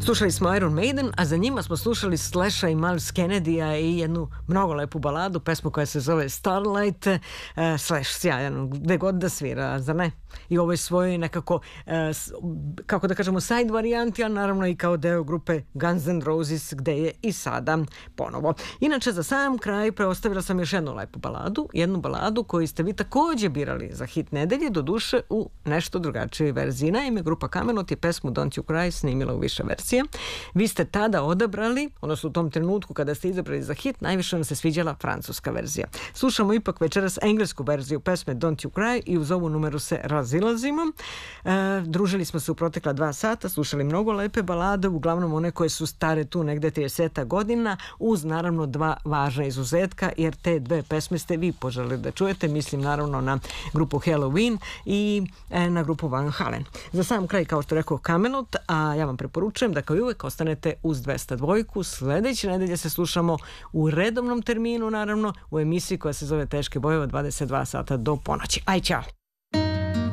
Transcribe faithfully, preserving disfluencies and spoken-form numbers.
Slušali smo Iron Maiden, a za njima smo slušali Slasha i Miles Kennedy-a i jednu mnogo lepu baladu, pesmu koja se zove Starlight. Uh, Slash sjajan, gde god da svira, zar ne? I ovoj svojoj nekako, uh, kako da kažemo, side varijanti, a naravno i kao deo grupe Guns N' Roses, gde je i sada ponovo. Inače, za sam kraj preostavila sam još jednu lepu baladu, jednu baladu koju ste vi takođe birali za hit nedelje, do duše u nešto drugačijoj verziji. Naime, grupa Kamelot je pesmu Don't You Cry snimila u više verzije. Vi ste tada odabrali, odnosno u tom trenutku kada ste izabrali za hit, najviše vam se sviđala francuska verzija. Slušamo ipak večeras englesku verziju pesme Don't You Cry i uz ovu numeru se razilazimo. E, družili smo se u protekla dva sata, slušali mnogo lepe balade, uglavnom one koje su stare tu negde trideset godina, uz naravno dva važna izuzetka, jer te dve pesme ste vi poželili da čujete, mislim naravno na grupu Halloween i e, na grupu Van Halen. Za sam kraj, kao što rekao, Kamelot, a ja vam preporučujem da kao i uvek ostanete uz dvesta dva. Sledeće nedelje se slušamo u redovnom terminu, naravno, u emisiji koja se zove Teške bojeve od dvadeset dva sata do ponoći. Aj, ćao!